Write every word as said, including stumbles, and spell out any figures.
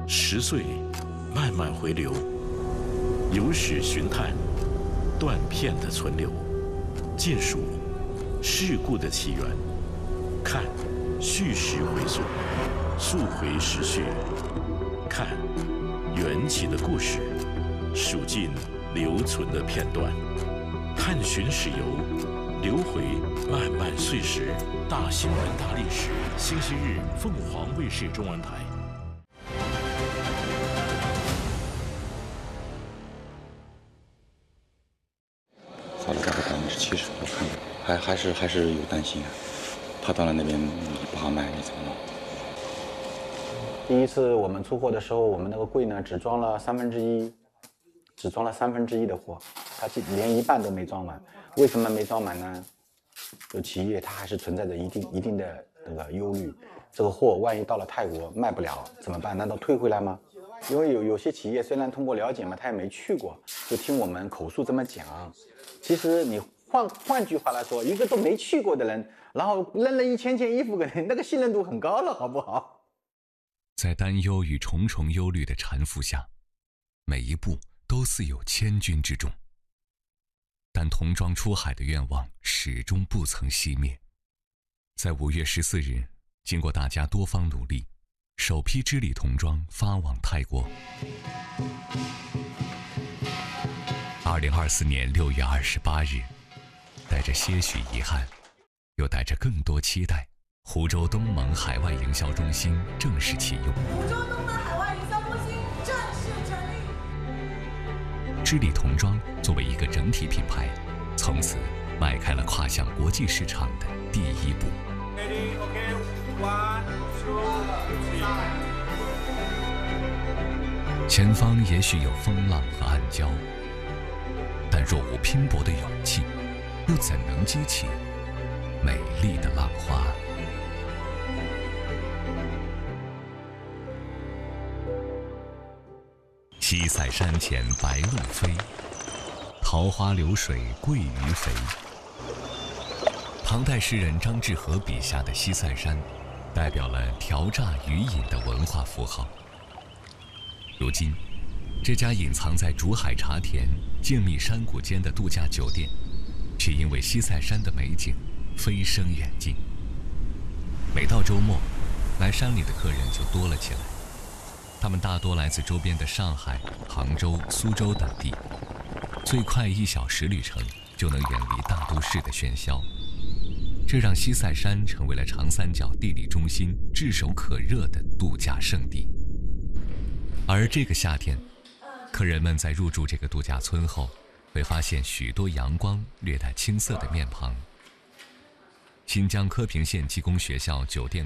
十岁，慢慢回流，有史寻探，断片的存留，尽数事故的起源，看叙事回溯，溯回时序，看缘起的故事，数尽留存的片段，探寻史游，流回漫漫岁时。大新闻大历史，星期日凤凰卫视中文台。 造了大概百分之七十，我看还还是还是有担心啊，怕到了那边不好卖，你怎么弄？ 第一次我们出货的时候，我们那个柜呢只装了三分之一，只装了三分之一的货，它连一半都没装完。为什么没装满呢？有企业它还是存在着一定一定的那个忧虑，这个货万一到了泰国卖不了怎么办？难道退回来吗？因为有有些企业虽然通过了解嘛，他也没去过，就听我们口述这么讲。其实你换换句话来说，一个都没去过的人，然后扔了一千件衣服给人，那个信任度很高了，好不好？ 在担忧与重重忧虑的缠缚下，每一步都似有千钧之重。但童装出海的愿望始终不曾熄灭。在五月十四日，经过大家多方努力，首批织里童装发往泰国。二零二四年六月二十八日，带着些许遗憾，又带着更多期待，湖州东盟海外营销中心正式启用。 湖州东盟海外营销中心正式成立。 织里童装作为一个整体品牌，从此迈开了跨向国际市场的第一步。 Ready, okay, one, two, three. 前方也许有风浪和暗礁，但若无拼搏的勇气，又怎能激起美丽的浪花？西塞山前白鹭飞，桃花流水鳜鱼肥。唐代诗人张志和笔下的西塞山，代表了调榨渔饮的文化符号。如今，这家隐藏在竹海茶田、静谧山谷间的度假酒店，却因为西塞山的美景飞升远近。每到周末，来山里的客人就多了起来。他们大多来自周边的上海、杭州、苏州等地，最快一小时旅程就能远离大都市的喧嚣。这让西塞山成为了长三角地理中心炙手可热的度假胜地。而这个夏天，客人们在入住这个度假村后，会发现许多阳光、略带青涩的面庞。新疆科平县技工学校酒店